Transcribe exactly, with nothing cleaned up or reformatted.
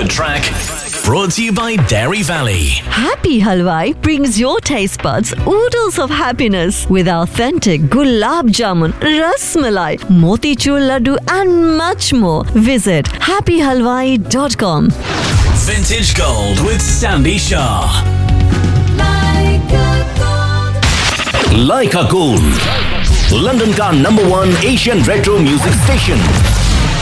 The track brought to you by Dairy Valley. Happy Halwai brings your taste buds oodles of happiness with authentic gulab jamun, ras malai, motichur laddu and much more. Visit happy halwai dot com. Vintage Gold with Sandy Shah. Like a Gold, London का number one Asian retro music station.